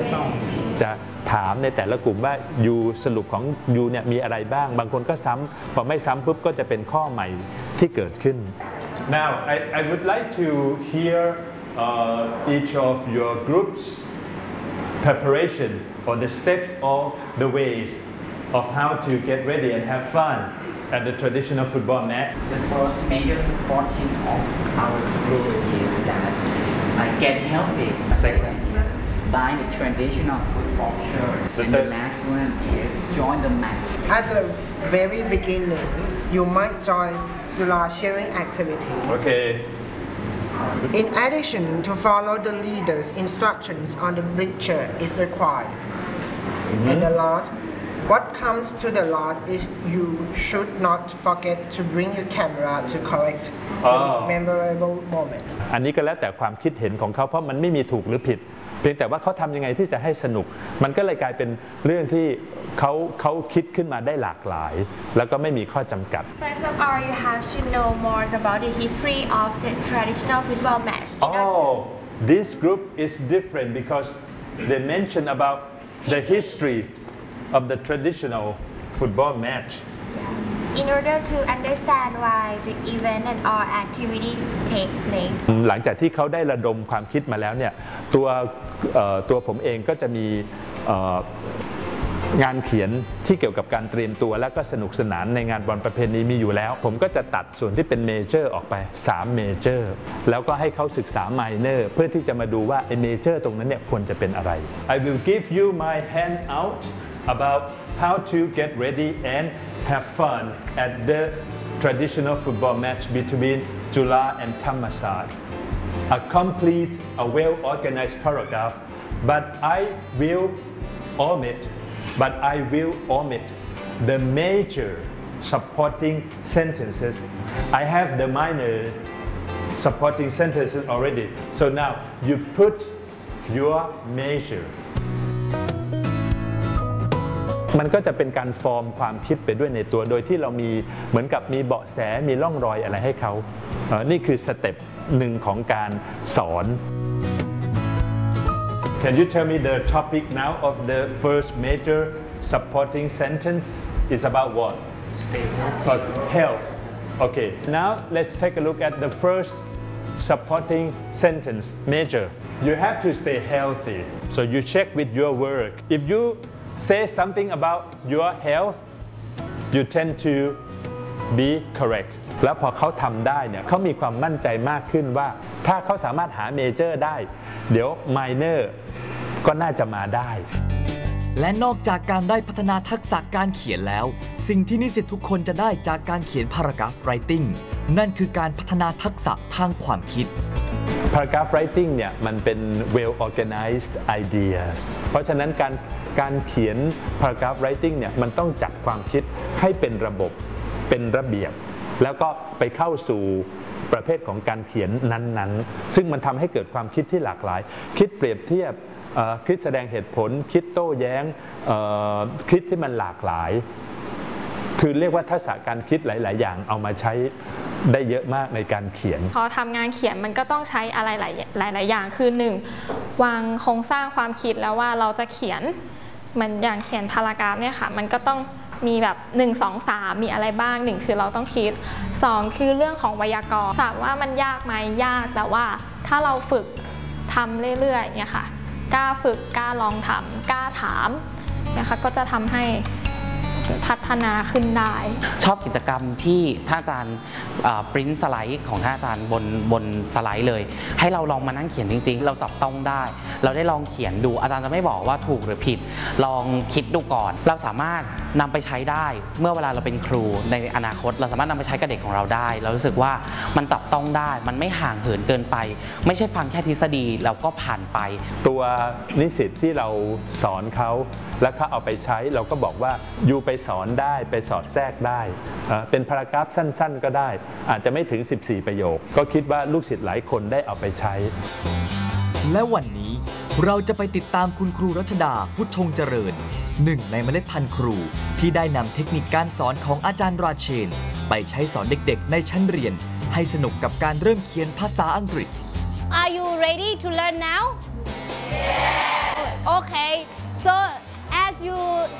songs จะถามในแต่ละกลุ่มว่ายูสรุปของยูเนี่ยมีอะไรบ้างบางคนก็ซ้ำพอไม่ซ้ำปุ๊บก็จะเป็นข้อใหม่ที่เกิดขึ้น Now I would like to hear each of your groups preparation or the steps or the ways of how to get ready and have fun at the traditional football match. The first major supporting of our group is that get healthy. Second, buy the traditional football shirt. And the last one is join the match. At the very beginning, you might join Jula sharing activity. Okay. In addition, to follow the leader's instructions on the bleacher is required. And the last, what comes to the last is you should not forget to bring your camera to collect the memorable moment. อันนี้ก็แล้วแต่ความคิดเห็นของเขาเพราะมันไม่มีถูกหรือผิดเพียงแต่ว่าเขาทำยังไงที่จะให้สนุกมันก็เลยกลายเป็นเรื่องที่เขาคิดขึ้นมาได้หลากหลายแล้วก็ไม่มีข้อจำกัด First of all, you have to know more about the history of the traditional football match. Oh, this group is different because they mention about the history of the traditional football match. In order to understand why the event and all activities take place. หลังจากที่เขาได้ระดมความคิดมาแล้วเนี่ยตัวผมเองก็จะมีงานเขียนที่เกี่ยวกับการเตรียมตัวและก็สนุกสนานในงานบอลประเพณีมีอยู่แล้วผมก็จะตัดส่วนที่เป็นเมเจอร์ออกไป3เมเจอร์แล้วก็ให้เขาศึกษาไมเนอร์เพื่อที่จะมาดูว่าไอ้เมเจอร์ตรงนั้นเนี่ยควรจะเป็นอะไร I will give you my handout about how to get ready and have fun at the traditional football match between Jula and Thammasat. A complete, a well-organized paragraph, but I will omit the major supporting sentences. I have the minor supporting sentences already. So now you put your major. มันก็จะเป็นการฟอร์มความคิดไปด้วยในตัวโดยที่เรามีเหมือนกับมีเบาะแสมีร่องรอยอะไรให้เขานี่คือสเต็ปหนึ่งของการสอน Can you tell me the topic now of the first major supporting sentence is about what? Stay healthy. Health. Okay. Now let's take a look at the first supporting sentence major. You have to stay healthy. So you check with your work. If you say something about your health, you tend to be correct. แล้วพอเขาทำได้เนี่ยเขามีความมั่นใจมากขึ้นว่าถ้าเขาสามารถหาเมเจอร์ได้เดี๋ยวไมเนอร์ก็น่าจะมาได้และนอกจากการได้พัฒนาทักษะการเขียนแล้วสิ่งที่นิสิตทุกคนจะได้จากการเขียน paragraph writing นั่นคือการพัฒนาทักษะทางความคิด Paragraph writing เนี่ยมันเป็น well organized ideas เพราะฉะนั้นการเขียน paragraph writing เนี่ยมันต้องจัดความคิดให้เป็นระบบเป็นระเบียบแล้วก็ไปเข้าสู่ประเภทของการเขียนนั้นๆซึ่งมันทำให้เกิดความคิดที่หลากหลายคิดเปรียบเทียบคิดแสดงเหตุผลคิดโต้แย้งคิดที่มันหลากหลายคือเรียกว่าทักษะการคิดหลายๆอย่างเอามาใช้ได้เยอะมากในการเขียนพอทำงานเขียนมันก็ต้องใช้อะไรหลายอย่างคือ 1. วางโครงสร้างความคิดแล้วว่าเราจะเขียนมันอย่างเขียนพารากราฟเนี่ยค่ะมันก็ต้องมีแบบ1 2 3มีอะไรบ้าง1คือเราต้องคิด2คือเรื่องของไวยากรณ์ถามว่ามันยากไหมยากแต่ว่าถ้าเราฝึกทำเรื่อยๆเนี่ยค่ะกล้าฝึกกล้าลองทำกล้าถามนะคะก็จะทำให้พัฒนาขึ้นได้ชอบกิจกรรมที่ท่านอาจารย์ปริ้นสไลด์ของท่านอาจารย์บนสไลด์เลยให้เราลองมานั่งเขียนจริงๆเราจับต้องได้เราได้ลองเขียนดูอาจารย์จะไม่บอกว่าถูกหรือผิดลองคิดดูก่อนเราสามารถนำไปใช้ได้เมื่อเวลาเราเป็นครูในอนาคตเราสามารถนำไปใช้กับเด็กของเราได้เรารู้สึกว่ามันจับต้องได้มันไม่ห่างเหินเกินไปไม่ใช่ฟังแค่ทฤษฎีแล้วก็ผ่านไปตัวนิสิตที่เราสอนเขาแล้วเขาเอาไปใช้เราก็บอกว่าอยู่ไปสอนได้ไปสอดแทรกได้เป็นพารากราฟสั้นๆก็ได้อาจจะไม่ถึง14ประโยคก็คิดว่าลูกศิษย์หลายคนได้เอาไปใช้และวันนี้เราจะไปติดตามคุณครูรัชดาพุทธชงเจริญหนึ่งในเมล็ดพันธุ์ครูที่ได้นำเทคนิคการสอนของอาจารย์ราเชนไปใช้สอนเด็กๆในชั้นเรียนให้สนุกกับการเริ่มเขียนภาษาอังกฤษ Are you ready to learn now? Yes. Okay.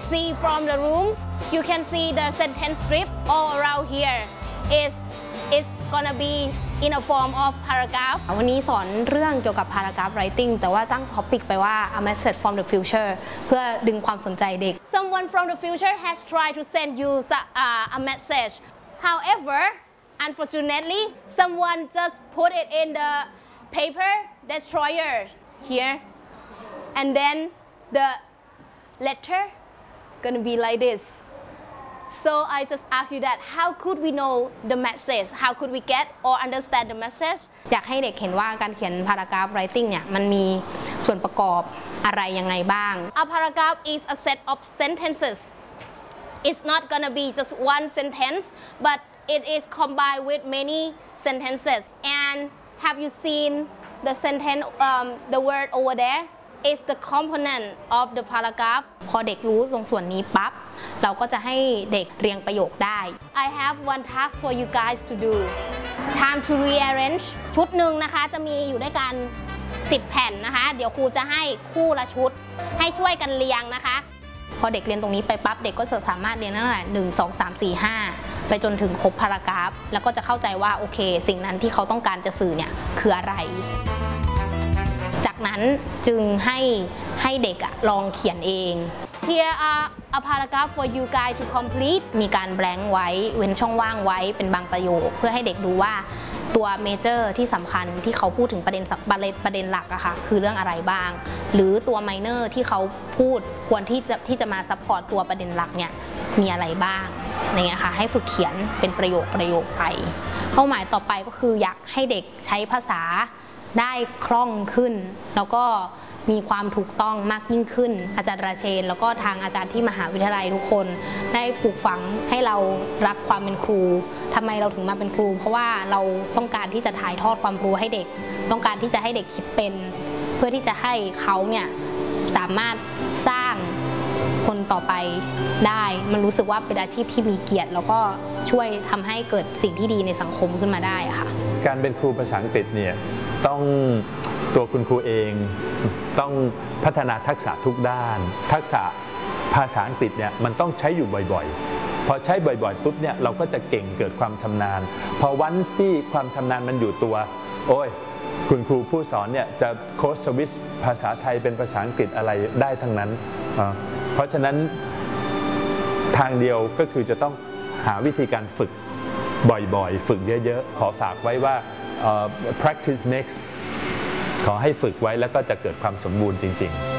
see from the rooms, you can see the sentence strip all around here is gonna be in a form of paragraph วันนี้สอนเรื่องเกี่ยวกับ paragraph writing แต่ว่าตั้ง topic ไปว่า a message from the future เพื่อดึงความสนใจเด็ก Someone from the future has tried to send you a message. However, unfortunately, someone just put it in the paper destroyer here, and then the letter gonna be like this. So I just ask you that how could we know the message? How could we get or understand the message? อยากให้เด็กเห็นว่าการเขียน paragraph writing เนี่ยมันมีส่วนประกอบอะไรยังไงบ้าง A paragraph is a set of sentences. It's not gonna be just one sentence, but it is combined with many sentences. And have you seen the sentence, the word over there? Is the component of the paragraph พอเด็กรู้ตรงส่วนนี้ปั๊บเราก็จะให้เด็กเรียงประโยคได้ I have one task for you guys to do. Time to rearrange ชุดหนึ่งนะคะจะมีอยู่ด้วยกัน10 แผ่นนะคะเดี๋ยวครูจะให้คู่ละชุดให้ช่วยกันเรียงนะคะพอเด็กเรียนตรงนี้ไปปั๊บเด็กก็จะสามารถเรียนตั้งแต่1 2 3 4 5ไปจนถึงครบพารากราฟแล้วก็จะเข้าใจว่าโอเคสิ่งนั้นที่เขาต้องการจะสื่อเนี่ยคืออะไรจากนั้นจึงให้เด็กลองเขียนเอง Here are a paragraph for you guys to complete มีการแบงค์ไว้เว้นช่องว่างไว้เป็นบางประโยคเพื่อให้เด็กดูว่าตัวเมเจอร์ที่สำคัญที่เขาพูดถึงประเด็นหลักอะค่ะคือเรื่องอะไรบ้างหรือตัวไมเนอร์ที่เขาพูดควรที่จะมาซัพพอร์ตตัวประเด็นหลักเนี่ยมีอะไรบ้างเนี่ยค่ะให้ฝึกเขียนเป็นประโยคไปเป้าหมายต่อไปก็คืออยากให้เด็กใช้ภาษาได้คล่องขึ้นแล้วก็มีความถูกต้องมากยิ่งขึ้นอาจารย์ราเชนแล้วก็ทางอาจารย์ที่มหาวิทยาลัยทุกคนได้ปลูกฝังให้เรารักความเป็นครูทำไมเราถึงมาเป็นครูเพราะว่าเราต้องการที่จะถ่ายทอดความรู้ให้เด็กต้องการที่จะให้เด็กคิดเป็นเพื่อที่จะให้เขาเนี่ยสามารถสร้างคนต่อไปได้มันรู้สึกว่าเป็นอาชีพที่มีเกียรติแล้วก็ช่วยทำให้เกิดสิ่งที่ดีในสังคมขึ้นมาได้ค่ะการเป็นครูภาษาอังกฤษเนี่ยต้องตัวคุณครูเองต้องพัฒนาทักษะทุกด้านทักษะภาษาอังกฤษเนี่ยมันต้องใช้อยู่บ่อยๆพอใช้บ่อยๆปุ๊บเนี่ยเราก็จะเก่งเกิดความชำนาญพอวันที่ความชำนาญมันอยู่ตัวโอ้ยคุณครูผู้สอนเนี่ยจะโค้ชสวิตช์ภาษาไทยเป็นภาษาอังกฤษอะไรได้ทั้งนั้นเพราะฉะนั้นทางเดียวก็คือจะต้องหาวิธีการฝึกบ่อยๆฝึกเยอะๆขอฝากไว้ว่าpractice makes ขอให้ฝึกไว้แล้วก็จะเกิดความสมบูรณ์จริงๆ